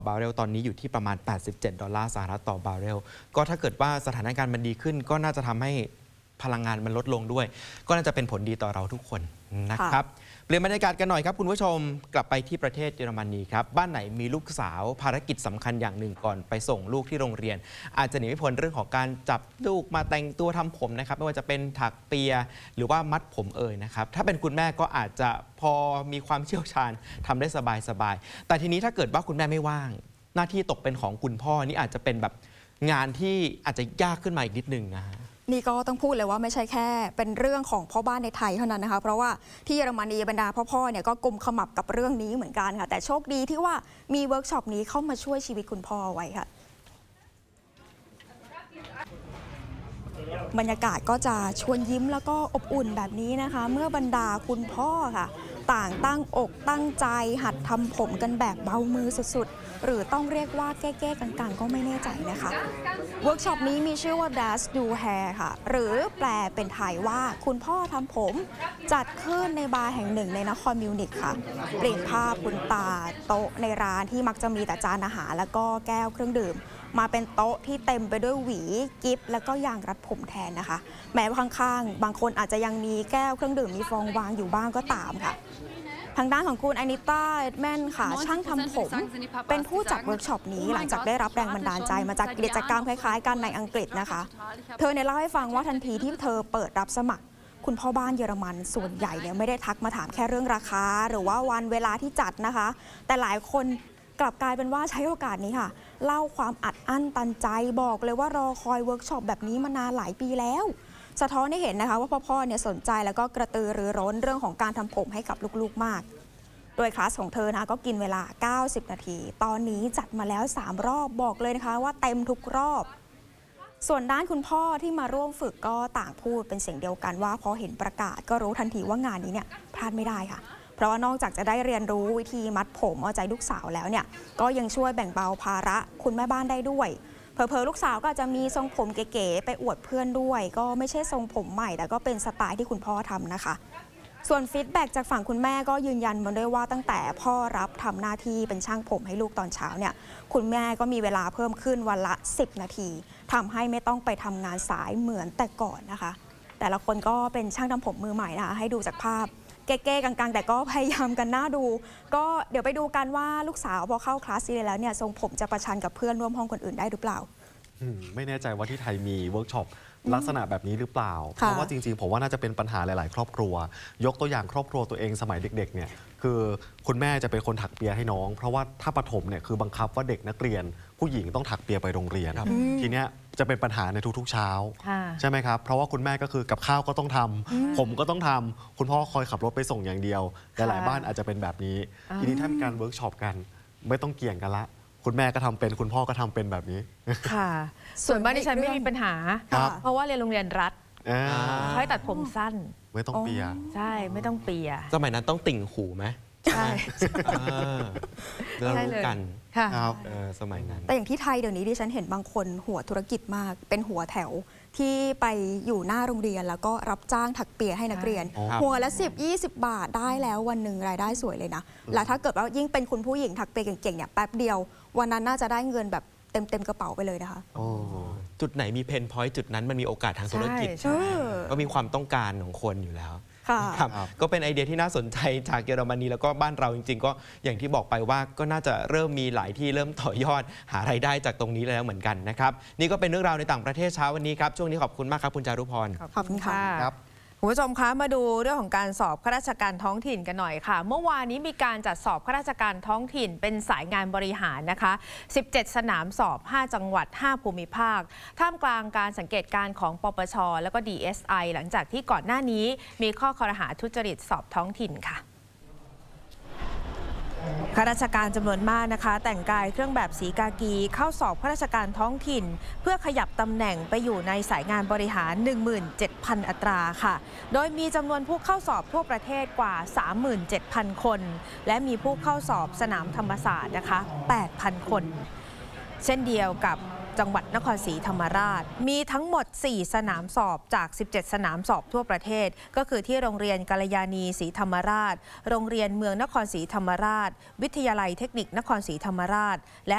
บาร์เรลตอนนี้อยู่ที่ประมาณ$87ต่อบาร์เรลก็ถ้าเกิดว่าสถานการณ์มันดีขึ้นก็น่าจะทำให้พลังงานมันลดลงด้วยก็น่าจะเป็นผลดีต่อเราทุกคนนะครับเปลี่ยนบรรยากาศกันหน่อยครับคุณผู้ชมกลับไปที่ประเทศเยอรมนีครับบ้านไหนมีลูกสาวภารกิจสำคัญอย่างหนึ่งก่อนไปส่งลูกที่โรงเรียนอาจจะหนีไม่พ้นเรื่องของการจับลูกมาแต่งตัวทำผมนะครับไม่ว่าจะเป็นถักเปียหรือว่ามัดผมนะครับถ้าเป็นคุณแม่ก็อาจจะพอมีความเชี่ยวชาญทำได้สบายๆแต่ทีนี้ถ้าเกิดว่าคุณแม่ไม่ว่างหน้าที่ตกเป็นของคุณพ่อนี่อาจจะเป็นแบบงานที่อาจจะยากขึ้นมาอีกนิดนึงนะนี่ก็ต้องพูดเลยว่าไม่ใช่แค่เป็นเรื่องของพ่อบ้านในไทยเท่านั้นนะคะเพราะว่าที่เยอรมนีบรรดาพ่อเนี่ยก็กุมขมับกับเรื่องนี้เหมือนกันค่ะแต่โชคดีที่ว่ามีเวิร์กช็อปนี้เข้ามาช่วยชีวิตคุณพ่อไว้ค่ะบรรยากาศก็จะชวนยิ้มแล้วก็อบอุ่นแบบนี้นะคะเมื่อบรรดาคุณพ่อค่ะต่างตั้งอกตั้งใจหัดทำผมกันแบบเบามือสุดๆหรือต้องเรียกว่าแก้ๆกันๆก็ไม่แน่ใจนะคะเวิร์กช็อปนี้มีชื่อว่า Das Do Hair ค่ะหรือแปลเป็นไทยว่าคุณพ่อทำผมจัดขึ้นในบาร์แห่งหนึ่งในนครมิวนิกค่ะเปลี่ยนภาพคุณตาโต๊ะในร้านที่มักจะมีแต่จานอาหารแล้วก็แก้วเครื่องดื่มมาเป็นโต๊ะที่เต็มไปด้วยหวีกิฟต์แล้วก็ยางรัดผมแทนนะคะแม้ว่าข้างๆบางคนอาจจะยังมีแก้วเครื่องดื่มมีฟองวางอยู่บ้างก็ตามค่ะทางด้านของคุณอานิต้าแม่นค่ะช่างทำผมเป็นผู้จัดเวิร์กช็อปนี้หลังจากได้รับแรงบันดาลใจมาจากกิจกรรมคล้ายๆกันในอังกฤษนะคะเธอเนี่ยเล่าให้ฟังว่าทันทีที่เธอเปิดรับสมัครคุณพ่อบ้านเยอรมันส่วนใหญ่เนี่ยไม่ได้ทักมาถามแค่เรื่องราคาหรือว่าวันเวลาที่จัดนะคะแต่หลายคนกลับกลายเป็นว่าใช้โอกาสนี้ค่ะเล่าความอัดอั้นตันใจบอกเลยว่ารอคอยเวิร์กช็อปแบบนี้มานานหลายปีแล้วสะท้อนให้เห็นนะคะว่าพ่อเนี่ยสนใจแล้วก็กระตือรือร้นเรื่องของการทำผมให้กับลูกๆมากโดยคลาสของเธอนะก็กินเวลา90นาทีตอนนี้จัดมาแล้ว3รอบบอกเลยนะคะว่าเต็มทุกรอบส่วนด้านคุณพ่อที่มาร่วมฝึกก็ต่างพูดเป็นเสียงเดียวกันว่าพอเห็นประกาศก็รู้ทันทีว่างานนี้เนี่ยพลาดไม่ได้ค่ะเพราะว่านอกจากจะได้เรียนรู้วิธีมัดผมเอาใจลูกสาวแล้วเนี่ยก็ยังช่วยแบ่งเบาภาระคุณแม่บ้านได้ด้วยเผลอๆลูกสาวก็จะมีทรงผมเก๋ๆไปอวดเพื่อนด้วยก็ไม่ใช่ทรงผมใหม่แต่ก็เป็นสไตล์ที่คุณพ่อทำนะคะส่วนฟีดแบ็กจากฝั่งคุณแม่ก็ยืนยันมาด้วยว่าตั้งแต่พ่อรับทำหน้าที่เป็นช่างผมให้ลูกตอนเช้าเนี่ยคุณแม่ก็มีเวลาเพิ่มขึ้นวันละ10นาทีทำให้ไม่ต้องไปทำงานสายเหมือนแต่ก่อนนะคะแต่ละคนก็เป็นช่างทำผมมือใหม่นะคะให้ดูจากภาพเก้ๆกังๆแต่ก็พยายามกันน่าดูก็เดี๋ยวไปดูกันว่าลูกสาวพอเข้าคลาสนี้แล้วเนี่ยทรงผมจะประชันกับเพื่อนร่วมห้องคนอื่นได้หรือเปล่าไม่แน่ใจว่าที่ไทยมีเวิร์กช็อปลักษณะแบบนี้หรือเปล่าเพราะว่าจริงๆผมว่าน่าจะเป็นปัญหาหลายๆครอบครัวยกตัวอย่างครอบครัวตัวเองสมัยเด็กๆเนี่ยคือคุณแม่จะเป็นคนถักเปียให้น้องเพราะว่าถ้าประถมเนี่ยคือบังคับว่าเด็กนักเรียนผู้หญิงต้องถักเปียไปโรงเรียนทีเนี้ยจะเป็นปัญหาในทุกๆเช้าใช่ไหมครับเพราะว่าคุณแม่ก็คือกับข้าวก็ต้องทำผมก็ต้องทำคุณพ่อคอยขับรถไปส่งอย่างเดียวแต่หลายบ้านอาจจะเป็นแบบนี้ทีนี้ถ้ามีการเวิร์กช็อปกันไม่ต้องเกี่ยงกันละคุณแม่ก็ทำเป็นคุณพ่อก็ทำเป็นแบบนี้ค่ะส่วนบ้านดิฉันไม่มีปัญหาเพราะว่าเรียนโรงเรียนรัฐให้ตัดผมสั้นไม่ต้องเปียใช่ไม่ต้องเปียสมัยนั้นต้องติ่งหูไหมใช่เรารู้กันครับสมัยนั้นแต่อย่างที่ไทยเดี๋ยวนี้ดิฉันเห็นบางคนหัวธุรกิจมากเป็นหัวแถวที่ไปอยู่หน้าโรงเรียนแล้วก็รับจ้างถักเปียให้นักเรียนหัวละ10-20 บาทได้แล้ววันหนึ่งรายได้สวยเลยนะแล้วถ้าเกิดว่ายิ่งเป็นคุณผู้หญิงถักเปียเก่งๆเนี่ยแป๊บเดียววันนั้นน่าจะได้เงินแบบเต็มกระเป๋าไปเลยนะคะจุดไหนมีเพนพอยต์จุดนั้นมันมีโอกาสทางธุรกิจก็มีความต้องการของคนอยู่แล้วก็เป็นไอเดียที่น่าสนใจจากเยอรมนีแล้วก็บ้านเราจริงๆก็อย่างที่บอกไปว่าก็น่าจะเริ่มมีหลายที่เริ่มต่อยอดหารายได้จากตรงนี้แล้วเหมือนกันนะครับนี่ก็เป็นเรื่องราวในต่างประเทศเช้าวันนี้ครับช่วงนี้ขอบคุณมากครับคุณจารุพรขอบคุณค่ะคุณผู้ชมคะมาดูเรื่องของการสอบข้าราชการท้องถิ่นกันหน่อยค่ะเมื่อวานนี้มีการจัดสอบข้าราชการท้องถิ่นเป็นสายงานบริหารนะคะ17สนามสอบ5จังหวัด5ภูมิภาคท่ามกลางการสังเกตการณ์ของปปช.แล้วก็ DSI หลังจากที่ก่อนหน้านี้มีข้อครหาทุจริตสอบท้องถิ่นค่ะข้าราชการจำนวนมากนะคะแต่งกายเครื่องแบบสีกากีเข้าสอบข้าราชการท้องถิ่นเพื่อขยับตำแหน่งไปอยู่ในสายงานบริหาร 17,000 อัตราค่ะโดยมีจำนวนผู้เข้าสอบทั่วประเทศกว่า 37,000 คนและมีผู้เข้าสอบสนามธรรมศาสตร์นะคะ 8,000 คนเช่นเดียวกับจังหวัดนครศรีธรรมราชมีทั้งหมด4สนามสอบจาก17สนามสอบทั่วประเทศก็คือที่โรงเรียนกัลยาณีศรีธรรมราชโรงเรียนเมืองนครศรีธรรมราชวิทยาลัยเทคนิคนครศรีธรรมราชและ